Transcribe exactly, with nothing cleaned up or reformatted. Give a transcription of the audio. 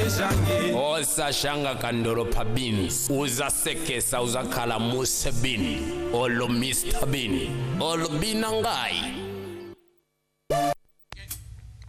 osashanga kandolo pa beans uzasekesa uzakhala Muse Bean olo Mister Bean olo Binangai